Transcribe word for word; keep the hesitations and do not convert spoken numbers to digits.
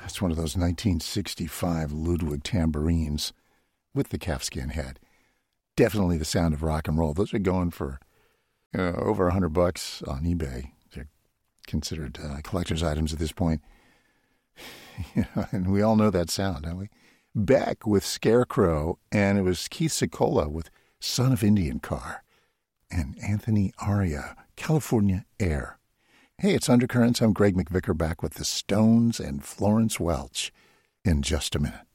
That's one of those nineteen sixty-five Ludwig tambourines with the calfskin head. Definitely the sound of rock and roll. Those are going for uh, over a hundred bucks on eBay. They're considered uh, collector's items at this point. You know, and we all know that sound, don't we? Beck with Scarecrow, and it was Keith Sikola with Son of Indian Car, and Anthony Aria, California Air. Hey, it's Undercurrents. I'm Greg McVicker, back with the Stones and Florence Welch in just a minute.